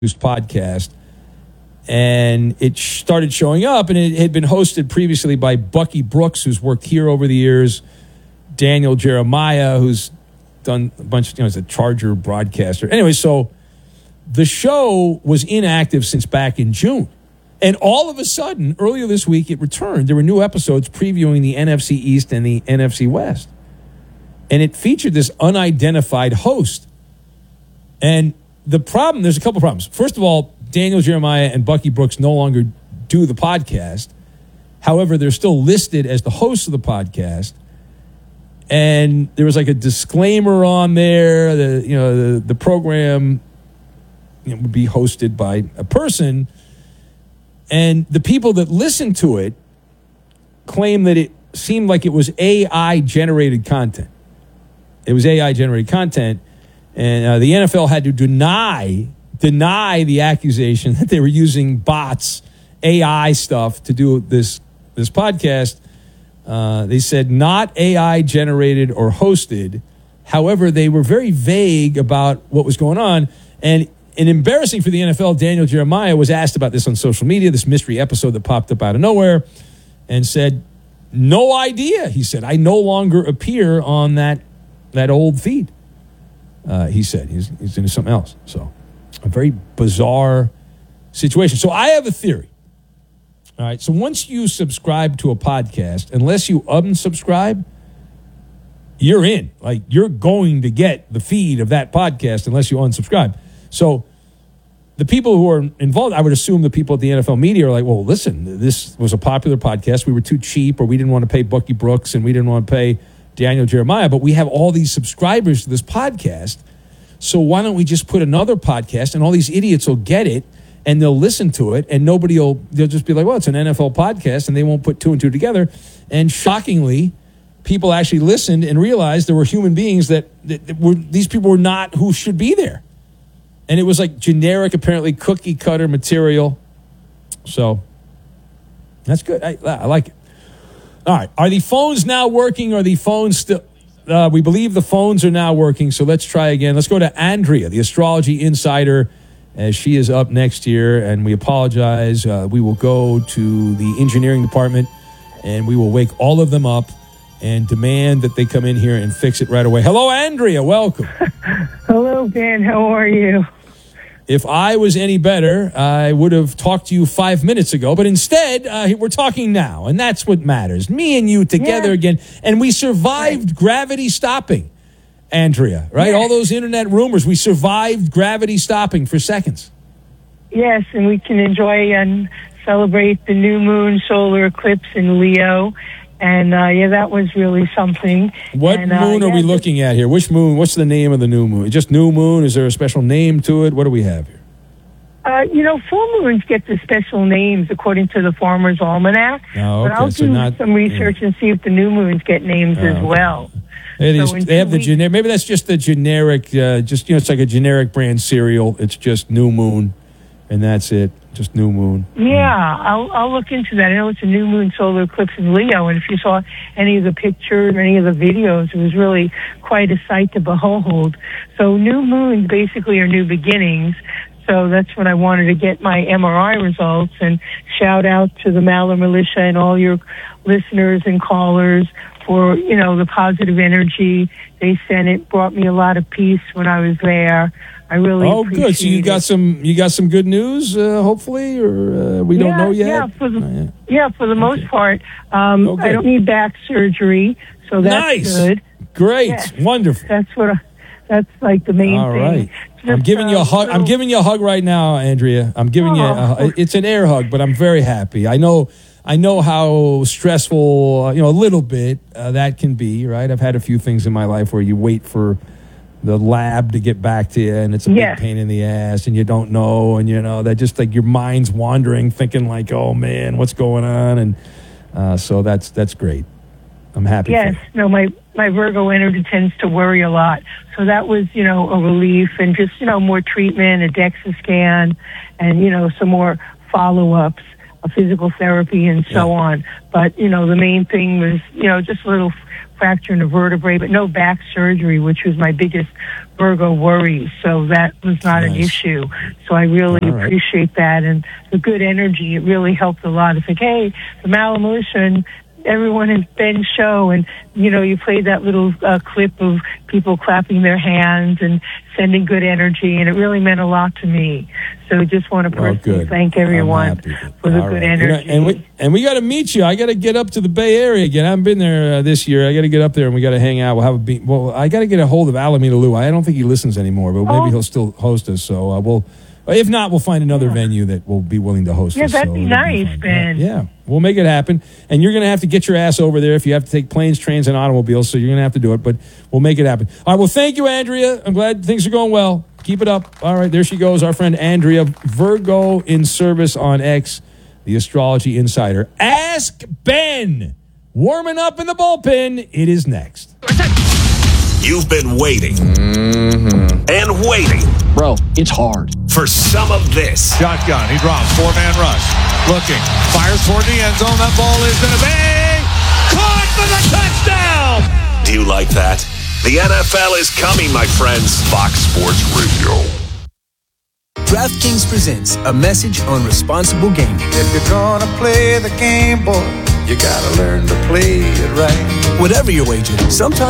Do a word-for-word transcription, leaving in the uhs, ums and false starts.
podcast, and it started showing up, and it had been hosted previously by Bucky Brooks, who's worked here over the years, Daniel Jeremiah, who's done a bunch of, you know, as a Charger broadcaster. Anyway, so the show was inactive since back in June. And all of a sudden, earlier this week, it returned. There were new episodes previewing the N F C East and the N F C West. And it featured this unidentified host. And the problem, there's a couple of problems. First of all, Daniel Jeremiah and Bucky Brooks no longer do the podcast. However, they're still listed as the hosts of the podcast. And there was like a disclaimer on there that, you know, the, the program, you know, would be hosted by a person. And the people that listened to it claim that it seemed like it was A I-generated content. It was A I-generated content, and uh, the N F L had to deny deny the accusation that they were using bots, A I stuff, to do this, this podcast. Uh, they said not A I-generated or hosted. However, they were very vague about what was going on, and And embarrassing for the N F L, Daniel Jeremiah was asked about this on social media, this mystery episode that popped up out of nowhere, and said, no idea. He said, I no longer appear on that that old feed. Uh, he said he's, he's into something else. So a very bizarre situation. So I have a theory. All right. So once you subscribe to a podcast, unless you unsubscribe, you're in. Like, you're going to get the feed of that podcast unless you unsubscribe. So the people who are involved, I would assume the people at the N F L media are like, well, listen, this was a popular podcast. We were too cheap, or we didn't want to pay Bucky Brooks, and we didn't want to pay Daniel Jeremiah, but we have all these subscribers to this podcast. So why don't we just put another podcast, and all these idiots will get it, and they'll listen to it, and nobody will, they'll just be like, well, it's an N F L podcast, and they won't put two and two together. And shockingly, people actually listened and realized there were human beings that, that, that were, these people were not who should be there. And it was like generic, apparently cookie cutter material. So that's good. I, I like it. All right. Are the phones now working? Are the phones still? Uh, we believe the phones are now working. So let's try again. Let's go to Andrea, the astrology insider, as she is up next here. And we apologize. Uh, we will go to the engineering department, and we will wake all of them up and demand that they come in here and fix it right away. Hello, Andrea. Welcome. Hello, Ben. How are you? If I was any better, I would have talked to you five minutes ago. But instead, uh, we're talking now, and that's what matters. Me and you together yeah. again. And we survived right. gravity stopping, Andrea, right? Yeah. All those internet rumors, we survived gravity stopping for seconds. Yes, and we can enjoy and celebrate the new moon solar eclipse in Leo. And, uh, yeah, that was really something. What and, moon uh, are yeah, we looking at here? Which moon? What's the name of the new moon? Just new moon? Is there a special name to it? What do we have here? Uh, you know, full moons get the special names according to the Farmer's Almanac. Oh, okay. But I'll so do not, some research yeah. and see if the new moons get names oh, as okay. well. They, so just, they have the weeks, generic. Maybe that's just the generic. Uh, just you know, it's like a generic brand cereal. It's just new moon, and that's it. Just new moon. Yeah, I'll I'll look into that. I know it's a new moon solar eclipse in Leo, and if you saw any of the pictures or any of the videos, it was really quite a sight to behold. So new moons basically are new beginnings. So that's when I wanted to get my M R I results, and shout out to the Maller Militia and all your listeners and callers for, you know, the positive energy they sent. It brought me a lot of peace when I was there. I really oh good. So you got it. some you got some good news, uh, hopefully, or uh, we don't yeah, know yet. Yeah, for the oh, yeah. yeah for the okay. most part. Um, oh, I don't need back surgery, so that's nice. good. Great, yes, wonderful. That's what. I, that's like the main All thing. right. Just, I'm giving you a hug. Uh, I'm giving you a hug right now, Andrea. I'm giving oh. you. A, it's an air hug, but I'm very happy. I know. I know how stressful, uh, you know, a little bit uh, that can be. Right. I've had a few things in my life where you wait for the lab to get back to you, and it's a yes. big pain in the ass, and you don't know, and you know that just like your mind's wandering, thinking like, oh man, what's going on, and uh, so that's that's great. I'm happy. Yes, for you. no, my my Virgo energy tends to worry a lot, so that was you know a relief, and just you know more treatment, a DEXA scan, and you know some more follow ups. a physical therapy and so Yeah. on. But, you know, the main thing was, you know, just a little fracture in a vertebrae, but no back surgery, which was my biggest Virgo worry. So that was not an Nice. issue. So I really All right. appreciate that. And the good energy, it really helped a lot. It's like, hey, the Malamush and everyone in Ben's show, and, you know, you played that little uh, clip of people clapping their hands and sending good energy, and it really meant a lot to me. So just want to Well, personally good. thank I'm everyone happy. for the All good right. You know, energy. and we and we got to meet you. I got to get up to the Bay Area again. I haven't been there uh, this year. I got to get up there and we got to hang out. We'll have a be- well. I got to get a hold of Alameda Lou. I don't think he listens anymore, but maybe Oh. he'll still host us. So uh, we'll. If not, we'll find another Yeah. venue that will be willing to host Yeah, us. that'd so be it'll nice, fun. Ben. Yeah, yeah, we'll make it happen. And you're going to have to get your ass over there if you have to take planes, trains, and automobiles. So you're going to have to do it, but we'll make it happen. All right. Well, thank you, Andrea. I'm glad things are going well. Keep it up. All right. There she goes, our friend Andrea, Virgo in service on X, the Astrology Insider. Ask Ben. Warming up in the bullpen. It is next. You've been waiting and waiting Bro, it's hard. for some of this. Shotgun. He drops. Four-man rush. Looking. Fires toward the end zone. That ball is going to be caught for the touchdown. Do you like that? The N F L is coming, my friends. Fox Sports Radio. DraftKings presents a message on responsible gaming. If you're gonna play the game, boy, you gotta learn to play it right. Whatever your wager, sometimes